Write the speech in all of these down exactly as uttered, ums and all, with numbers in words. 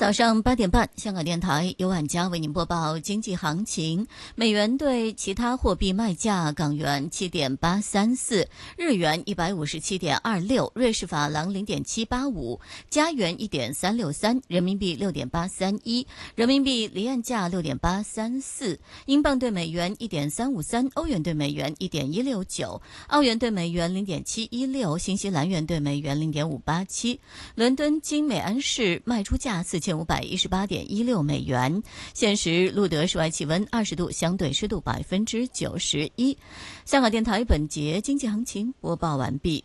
早上八点半，香港电台由晚佳为您播报经济行情。美元对其他货币卖价：港元七点八三四，日元一百五十七点二六，瑞士法郎零点七八五，加元一点三六三，人民币六点八三一，人民币离岸价六点八三四，英镑对美元一点三五三，欧元对美元一点一六九，澳元对美元零点七一六，新西兰元对美元零点五八七。伦敦金美安市卖出价四千五百一十八点一六美元。现时录得室外气温二十度，相对湿度百分之九十一。香港电台本节经济行情播报完毕。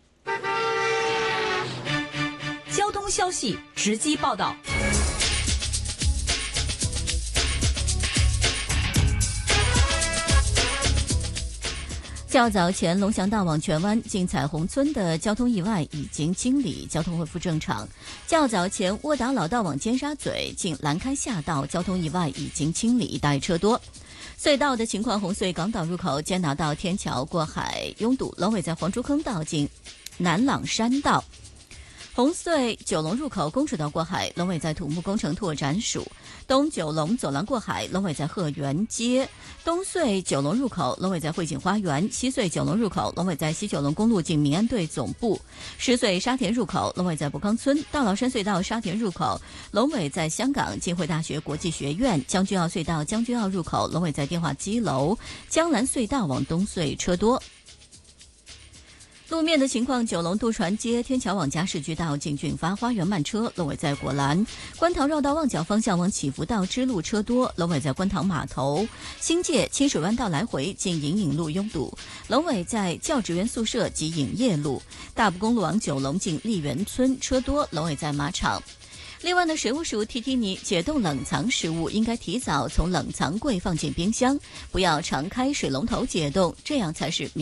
交通消息直击报道。 较早前，龙翔道往荃湾进彩虹村的交通意外已经清理，交通恢复正常。较早前，窝打老道往尖沙咀进兰开夏道交通意外已经清理，大车多。隧道的情况：红隧港岛入口坚拿道天桥过海拥堵，龙尾在黄竹坑道进南朗山道。红隧九龙入口公主道过海，龙尾在土木工程拓展署；东九龙走廊过海，龙尾在鹤园街；东隧九龙入口，龙尾在汇景花园；西隧九龙入口，龙尾在西九龙公路近民安队总部；狮隧沙田入口，龙尾在博康村；大老山隧道沙田入口，龙尾在香港浸会大学国际学院；将军澳隧道将军澳入口，龙尾在电话机楼；江南隧道往东隧车多。路面的情况：九龙渡船街天桥往嘉市居道进俊发花园慢车，龙尾在果栏；观塘绕道旺角方向往祈福道支路车多，龙尾在观塘码头；新界清水湾道来回进隐隐路拥堵，龙尾在教职员宿舍及影业路；大埔公路往九龙进丽园村车多，龙尾在马场。另外呢，水务署提提你，解冻冷藏食物应该提早从冷藏柜放进冰箱，不要常开水龙头解冻，这样才是